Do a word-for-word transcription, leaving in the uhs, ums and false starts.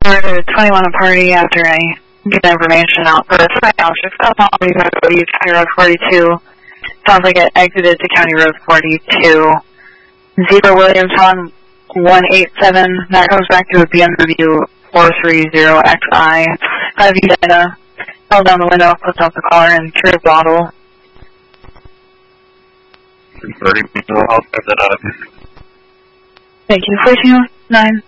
Number to twenty-one a party after I get the information out for a site object. I'll probably go to use County Road forty-two. Sounds like it exited to County Road forty-two. Zebra Williams on one eight seven. That comes back to a B M W four three zero X I. five view data. Held down the window, puts out the collar, and true bottle. thirty people, I'll set that up. Thank you. fourteen oh nine.